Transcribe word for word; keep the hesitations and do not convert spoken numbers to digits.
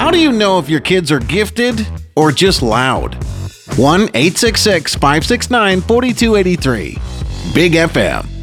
How do you know if your kids are gifted or just loud? one eight six six, five six nine, four two eight three. Big F M.